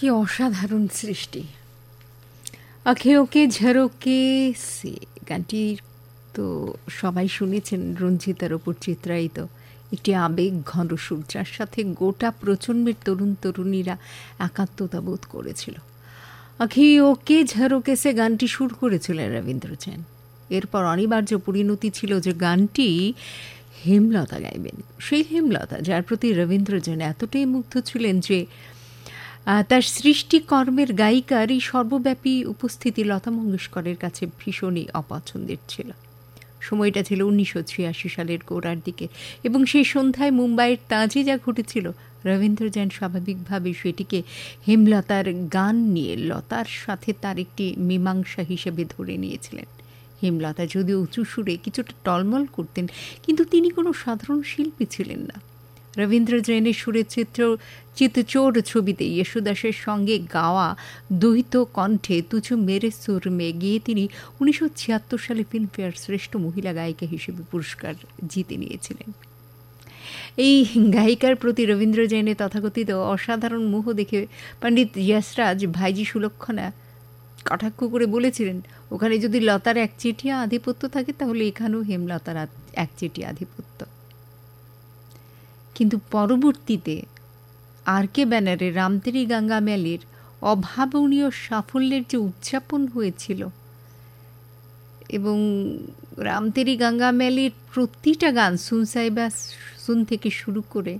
কি অসাধারণ সৃষ্টি। আঁখেওকে ঝরোকে সে গানটির তো সবাই শুনেছেন, রঞ্জিতার ওপর চিত্রায়িত একটি আবেগ ঘন সুর, যার সাথে গোটা প্রজন্মের তরুণ তরুণীরা একাত্মতা বোধ করেছিল। আঁখেওকে ঝরোকে সে গানটি সুর করেছিলেন রবীন্দ্র জৈন। এরপর অনিবার্য পরিণতি ছিল যে গানটি হেমলতা গাইবেন। সেই হেমলতা যার প্রতি রবীন্দ্র জৈন এতটাই মুগ্ধ ছিলেন যে তার সৃষ্টিকর্মের গায়িকার এই সর্বব্যাপী উপস্থিতি লতা মঙ্গেশকরের কাছে ভীষণই অপছন্দের ছিল। সময়টা ছিল 1986 সালের গোড়ার দিকে, এবং সেই সন্ধ্যায় মুম্বাইয়ের তাজে যা ঘটেছিল, রবীন্দ্র জৈন স্বাভাবিকভাবে সেটিকে হেমলতার গান নিয়ে লতার সাথে তার একটি মীমাংসা হিসেবে ধরে নিয়েছিলেন। হেমলতা যদিও উঁচু সুরে কিছুটা টলমল করতেন, কিন্তু তিনি কোনো সাধারণ শিল্পী ছিলেন না। রবীন্দ্র জৈনের সুরের চিত্তচোর ছবিতে য়েশুদাসের সঙ্গে গাওয়া দ্বৈত কণ্ঠে তুঝো মেরে সুর মে গিয়ে তিনি 1976 সালে ফিল্মফেয়ার শ্রেষ্ঠ মহিলা গায়িকা হিসেবে পুরস্কার জিতে নিয়েছিলেন। এই গায়িকার প্রতি রবীন্দ্র জৈনের তথাকথিত অসাধারণ মোহ দেখে পণ্ডিত যশরাজ ভাইজি সুলক্ষণা কটাক্ষ করে বলেছিলেন, ওখানে যদি লতার একচেটিয়া আধিপত্য থাকে তাহলে এখানেও হেমলতার একচেটিয়া আধিপত্য। কিন্তু পরবর্তীতে আর কে ব্যানারে রামতেরি গঙ্গা ম্যালির অভাবনীয় সাফল্যের যে উদযাপন হয়েছিল, এবং রামতেরি গঙ্গা ম্যালির প্রতিটা গান সুন সাহিবা সুন থেকে শুরু করে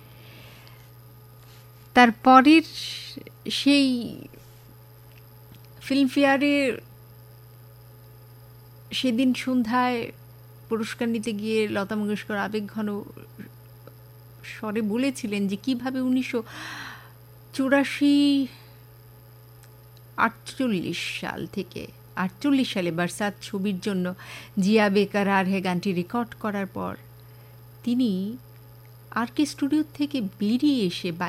তারপরের সেই ফিল্মফেয়ারের সেদিন সন্ধ্যায় পুরস্কার নিতে গিয়ে লতা মঙ্গেশকর আবেগঘন স্বরে বলেছিলেন যে কীভাবে 1984-48 সাল থেকে 48 সালে বরসাত ছবির জন্য জিয়া বেকার আর হে গানটি রেকর্ড করার পর তিনি আর কে স্টুডিও থেকে বেরিয়ে এসে